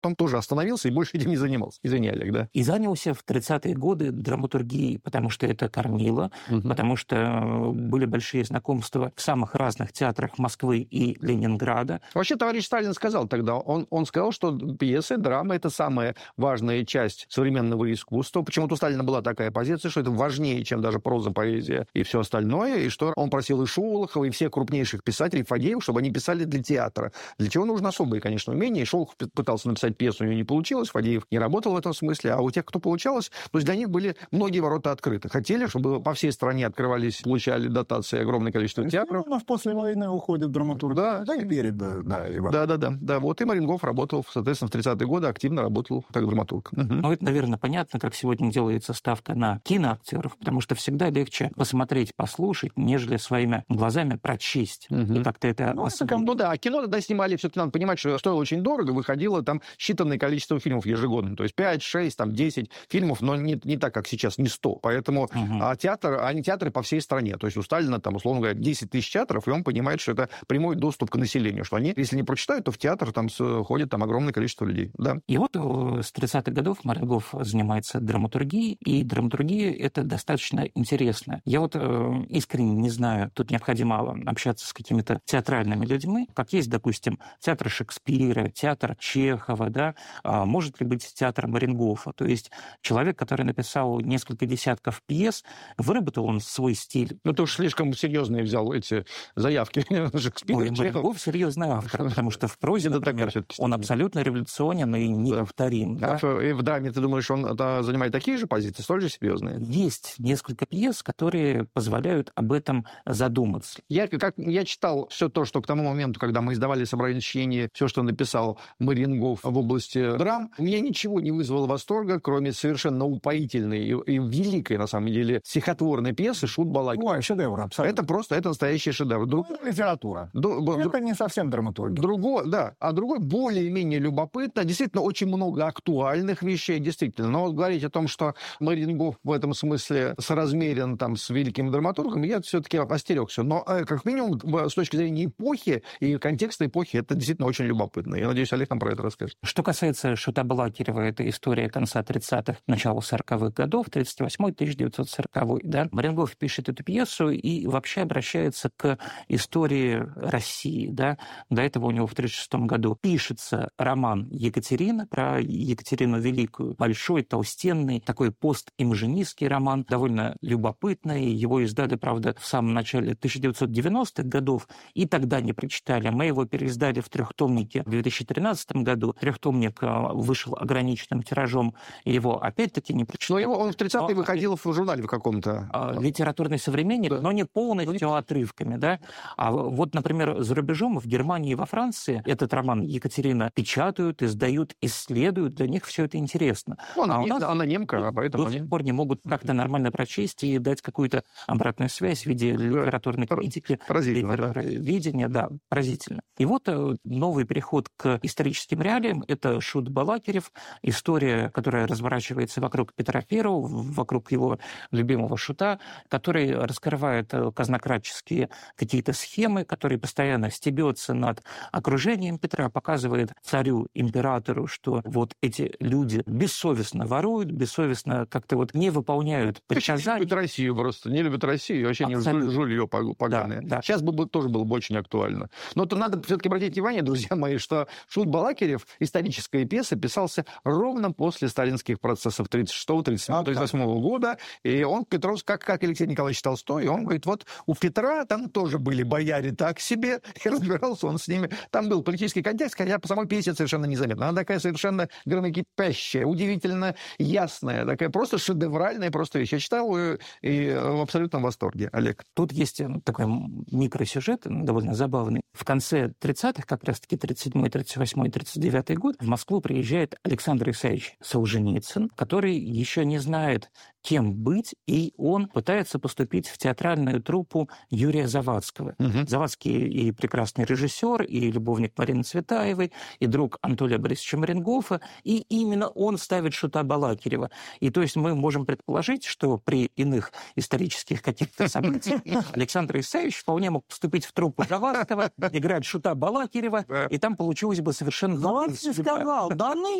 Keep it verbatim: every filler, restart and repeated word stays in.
потом тоже остановился и больше этим не занимался. Извини, Олег, да? И занялся в тридцатые годы драматургией, потому что это кормило, угу. потому что были большие знакомства в самых разных театрах Москвы и Ленинграда. Вообще, товарищ Сталин сказал тогда, он, он сказал, что пьесы, драма – это самая важная часть современного искусства. Почему-то у Сталина была такая позиция, что это важнее, чем даже проза, поэзия и все остальное, и что он просил и Шолохова, и всех крупнейших писателей, Фадеева, чтобы они писали для театра. Для чего нужно особые, конечно, умения. И Шолохов пытался написать пьесу, у него не получилось, Фадеев не работал в этом смысле, а у тех, кто получалось, то есть для них были многие ворота открыты. Хотели, чтобы по всей стране открывались, получали дотации огромное количество театров. У нас после войны уходит в драматург. Да, да, и верит, да, да, Иван. Да, да, да, да. Вот и Марингов работал, соответственно, в тридцатые годы активно работал как драматург. Угу. Ну, это, наверное, понятно, как сегодня делается ставка на киноактеров, потому что всегда легче посмотреть, послушать, нежели своими глазами прочесть. Угу. И как-то это... Ну, это, ну да, а кино тогда снимали, все-таки надо понимать, что стоило очень дорого, выходило там считанное количество фильмов ежегодно, то есть пять, шесть, там, десять фильмов, но не, не так, как сейчас, не сто. Поэтому угу. а театр, они театры по всей стране. То есть у Сталина, там, условно говоря, десять тысяч театров, и он понимает, что это прямой доступ к населению, что они, если не прочитают, то в театр там ходит там огромное количество людей. Да. И вот с тридцатых годов Марингов занимается драматургией, и драматургия это достаточно интересно. Я вот э, искренне не знаю, тут необходимо общаться с какими-то театральными людьми, как есть, допустим, театр Шекспира, театр Чехова, да, а может ли быть театр Марингофа? То есть человек, который написал несколько десятков пьес, выработал он свой стиль. Ну, ты уж слишком серьезные взял эти заявки Шекспира. Ой, Марингов серьезный автор, потому что в прозе, например, он абсолютно революционен и неповторим. Да. Да? И в драме, ты думаешь, он занимает такие же позиции, столь же серьезные? Есть несколько пьес, которые позволяют об этом задуматься. Я, как, я читал все то, что к тому моменту, когда мы издавали собрание сочинений, все, что написал Марингов в области драм, у меня ничего не вызвало восторга, кроме совершенно упоительной и, и великой, на самом деле, стихотворной пьесы «Шут Балакирев». Ой, шедевр, абсолютно. Это просто, это настоящий шедевр. Друг... Ну, литература. Ду... Это не совсем драматургия. Другой, да, а другой более-менее любопытно. Действительно, очень много актуальных вещей, действительно. Но вот говорить о том, что Марингов в этом смысле соразмерен там с великим драматургом, я все-таки остерегся. Но, как минимум, с точки зрения эпохи и контекста эпохи, это действительно очень любопытно. Я надеюсь, Олег нам про это расскажет. Что касается Шута Балакирева, это история конца тридцатых, начала сороковых годов, тридцать восьмой — тысяча девятьсот сороковой. Да? Марингов пишет эту пьесу и вообще обращается к истории России. Да? До этого у него в тридцать шестом году пишется роман «Екатерина» про Екатерину Великую. Большой, толстенный, такой постимженистский роман, довольно любопытный. Его издали, правда, в самом начале тысяча девятьсот девяностых годов, и тогда не прочитали. Мы его переиздали в трехтомнике в две тысячи тринадцатом году. Трехтомник вышел ограниченным тиражом, и его опять-таки не прочитали. Но его, он в тридцатые но... выходил в журнале в каком-то. Литературный современник, да. Но не полностью да. отрывками. Да? А вот, например, за рубежом, в Германии и во Франции, этот роман «Екатерина» печатают, издают, исследуют. Для них все это интересно. Ну, она, а у нас она немка, а поэтому... До сих пор не могут как-то нормально прочесть и дать какую-то обратную связь в виде литературной критики, видения. Да, поразительно. И вот новый переход к историческим реалиям. Это Шут Балакирев, история, которая разворачивается вокруг Петра Первого, вокруг его любимого Шута, который раскрывает казнократческие какие-то схемы, который постоянно стебется над окружением Петра, показывает царю, императору, что вот эти люди бессовестно воруют, бессовестно как-то вот не выполняют приказания. Не любят Россию просто, не любят Россию, вообще абсолютно. Не жулье поганое. Да, да. Сейчас бы тоже было бы очень актуально. Но то надо все-таки обратить внимание, друзья мои, что Шут Балакирев, историческая пьеса, писался ровно после сталинских процессов тридцать шестого — тридцать восьмого года, и он, Петров, как, как Алексей Николаевич Толстой, и он говорит, вот у Петра там тоже были бояре так себе, и разбирался он с ними. Там был политический контекст, хотя по самой пьесе совершенно незаметно. Она такая совершенно громокипящая, удивительно ясная, такая просто шедевральная просто вещь. Я читал ее и в абсолютном восторге. Олег. Тут есть такой микросюжет, довольно забавный. В конце тридцатых, как раз-таки тридцать седьмой, тридцать восьмой, тридцать девятый год, в Москву приезжает Александр Исаевич Солженицын, который еще не знает кем быть, и он пытается поступить в театральную труппу Юрия Завадского. Угу. Завадский и прекрасный режиссер, и любовник Марины Цветаевой, и друг Анатолия Борисовича Маренгофа, и именно он ставит Шута Балакирева. И то есть мы можем предположить, что при иных исторических каких-то событиях Александр Исаевич вполне мог поступить в труппу Завадского, играть Шута Балакирева, и там получилось бы совершенно... Завадский сказал, да ну